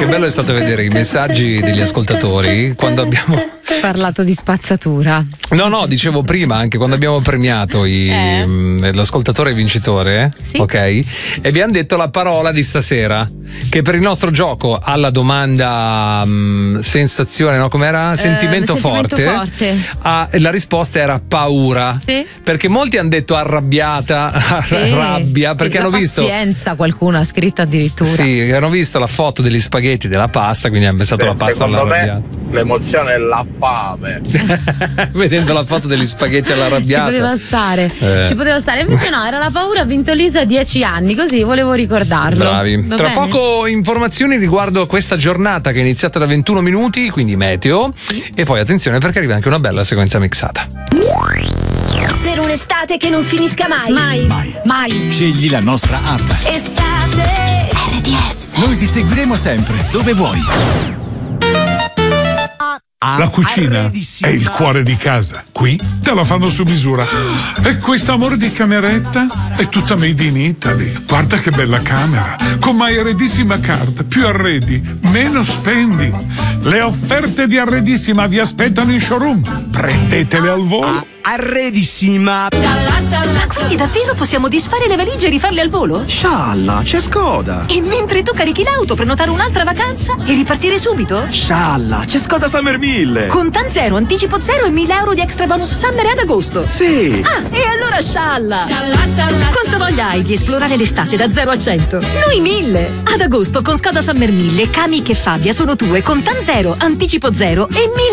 che bello è stato vedere i messaggi degli ascoltatori quando abbiamo parlato di spazzatura. No, dicevo prima, anche quando abbiamo premiato l'ascoltatore vincitore, sì. Ok? E abbiamo detto la parola di stasera, che per il nostro gioco alla domanda sensazione, no? Com'era? Sentimento forte. La risposta era paura. Sì. Perché molti hanno detto arrabbiata, rabbia, perché hanno visto pazienza, qualcuno ha scritto addirittura. Sì, hanno visto la foto degli spaghetti della pasta, quindi hanno pensato la pasta all'arrabbiata. Secondo me l'emozione è la fame. Vedendo la foto degli spaghetti all'arrabbiata. Ci poteva stare, invece no, era la paura. Ha vinto Lisa 10 anni, così volevo ricordarlo. Bravi. Tra poco informazioni riguardo a questa giornata che è iniziata da 21 minuti, quindi meteo, e poi attenzione perché arriva anche una bella sequenza mixata. Per un'estate che non finisca mai. Mai. Scegli la nostra app. Estate RDS. Noi ti seguiremo sempre, dove vuoi. La cucina è il cuore di casa. Qui te la fanno su misura. E questo amore di cameretta è tutta made in Italy. Guarda che bella camera. Con My Arredissima Card. Più arredi, meno spendi. Le offerte di Arredissima vi aspettano in showroom. Prendetele al volo. Arredissima. Quindi davvero possiamo disfare le valigie e rifarle al volo? Scialla, c'è Skoda. E mentre tu carichi l'auto, prenotare un'altra vacanza e ripartire subito? Scialla, c'è Skoda Summer 1000. Contan zero, anticipo zero e 1.000 euro di extra bonus summer ad agosto. Sì. Ah, e allora scialla. Quanta voglia hai di esplorare l'estate da 0 a 100? Noi 1.000. Ad agosto con Skoda Summer 1000, Kamiq e Fabia sono tue, Contan zero, anticipo zero e 1.000